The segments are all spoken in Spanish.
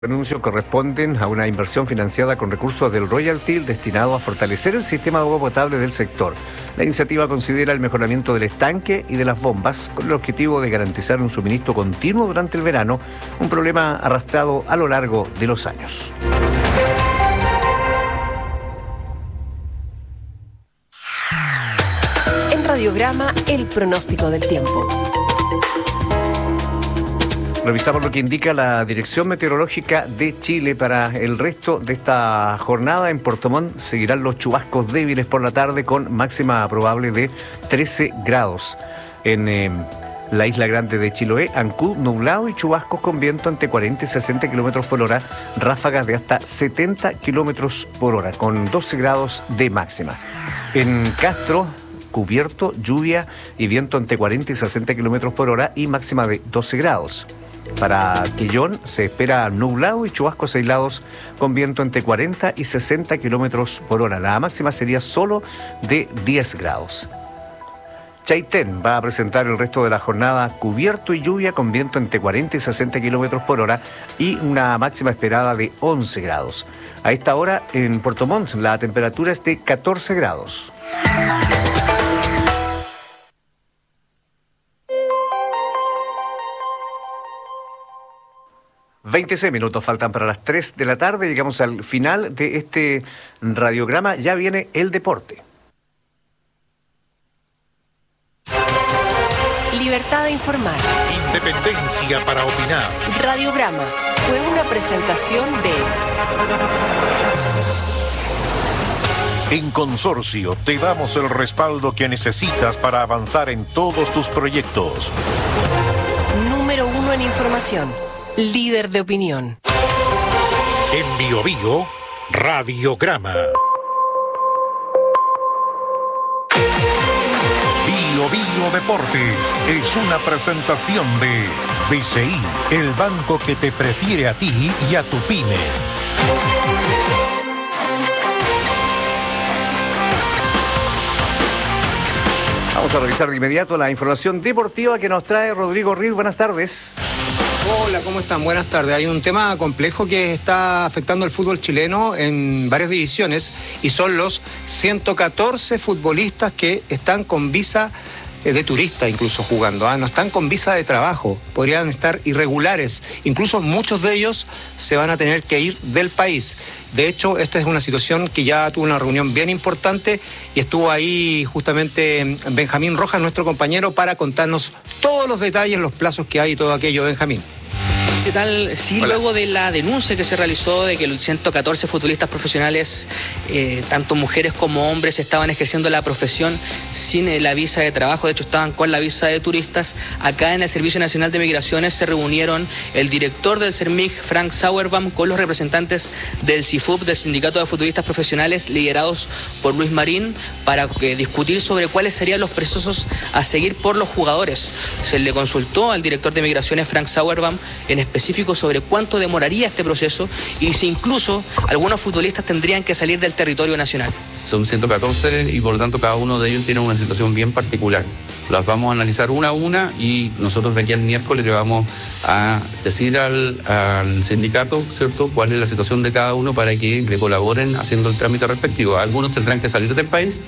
Anuncios corresponden a una inversión financiada con recursos del royalty destinado a fortalecer el sistema de agua potable del sector. La iniciativa considera el mejoramiento del estanque y de las bombas con el objetivo de garantizar un suministro continuo durante el verano, un problema arrastrado a lo largo de los años. En Radiograma, el pronóstico del tiempo. Revisamos lo que indica la Dirección Meteorológica de Chile para el resto de esta jornada. En Puerto Montt seguirán los chubascos débiles por la tarde con máxima probable de 13 grados. En la isla grande de Chiloé, Ancud, nublado y chubascos con viento entre 40 y 60 kilómetros por hora, ráfagas de hasta 70 kilómetros por hora, con 12 grados de máxima. En Castro, cubierto, lluvia y viento entre 40 y 60 kilómetros por hora y máxima de 12 grados. Para Quillón se espera nublado y chubascos aislados con viento entre 40 y 60 kilómetros por hora. La máxima sería solo de 10 grados. Chaitén va a presentar el resto de la jornada cubierto y lluvia con viento entre 40 y 60 kilómetros por hora y una máxima esperada de 11 grados. A esta hora en Puerto Montt la temperatura es de 14 grados. ...26 minutos faltan para las 3 de la tarde... ...llegamos al final de este radiograma... ...ya viene el deporte. Libertad de informar. Independencia para opinar. Radiograma fue una presentación de... En Consorcio te damos el respaldo que necesitas para avanzar en todos tus proyectos. Número 1 en información. Líder de opinión. En Biobío, Radiograma. Biobío Deportes es una presentación de BCI, el banco que te prefiere a ti y a tu pyme. Vamos a revisar de inmediato la información deportiva que nos trae Rodrigo Riz. Buenas tardes. Hola, ¿cómo están? Buenas tardes. Hay un tema complejo que está afectando al fútbol chileno en varias divisiones y son los 114 futbolistas que están con visa de turista incluso jugando, no están con visa de trabajo, podrían estar irregulares, incluso muchos de ellos se van a tener que ir del país. De hecho, esta es una situación que ya tuvo una reunión bien importante y estuvo ahí justamente Benjamín Rojas, nuestro compañero, para contarnos todos los detalles, los plazos que hay y todo aquello. Benjamín. ¿Qué tal? Sí, hola. Luego de la denuncia que se realizó de que los 114 futbolistas profesionales, tanto mujeres como hombres, estaban ejerciendo la profesión sin la visa de trabajo, de hecho estaban con la visa de turistas, acá en el Servicio Nacional de Migraciones se reunieron el director del CERMIG, Frank Sauerbaum, con los representantes del CIFUP, del Sindicato de Futbolistas Profesionales, liderados por Luis Marín, para discutir sobre cuáles serían los procesos a seguir por los jugadores. Se le consultó al director de Migraciones, Frank Sauerbaum, en específico sobre cuánto demoraría este proceso y si incluso algunos futbolistas tendrían que salir del territorio nacional. Son 114 y por lo tanto cada uno de ellos tiene una situación bien particular. Las vamos a analizar una a una y nosotros de aquí al miércoles le vamos a decir al sindicato, ¿cierto?, cuál es la situación de cada uno para que le colaboren haciendo el trámite respectivo. Algunos tendrán que salir del país.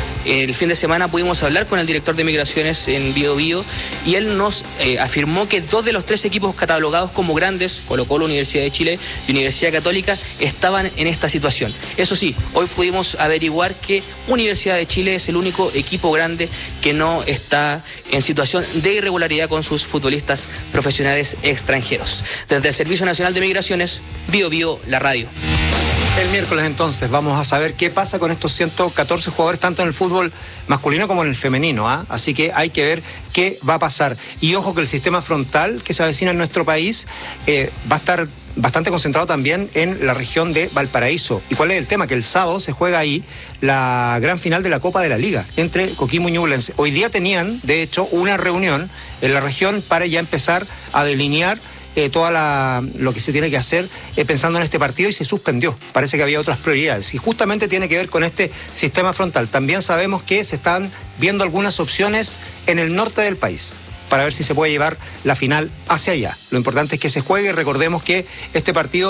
El fin de semana pudimos hablar con el director de Migraciones en Biobío y él nos afirmó que 2 de los 3 equipos catalogados como grandes, Colo-Colo, Universidad de Chile y Universidad Católica, estaban en esta situación. Eso sí, hoy pudimos averiguar que Universidad de Chile es el único equipo grande que no está en situación de irregularidad con sus futbolistas profesionales extranjeros. Desde el Servicio Nacional de Migraciones, Biobío, la radio. El miércoles entonces vamos a saber qué pasa con estos 114 jugadores, tanto en el fútbol masculino como en el femenino, Así que hay que ver qué va a pasar. Y ojo que el sistema frontal que se avecina en nuestro país va a estar bastante concentrado también en la región de Valparaíso. ¿Y cuál es el tema? Que el sábado se juega ahí la gran final de la Copa de la Liga entre Coquimbo y Ñublense. Hoy día tenían, de hecho, una reunión en la región para ya empezar a delinear lo que se tiene que hacer pensando en este partido y se suspendió. Parece que había otras prioridades y justamente tiene que ver con este sistema frontal. También sabemos que se están viendo algunas opciones en el norte del país. para ver si se puede llevar la final hacia allá. Lo importante es que se juegue. Recordemos que este partido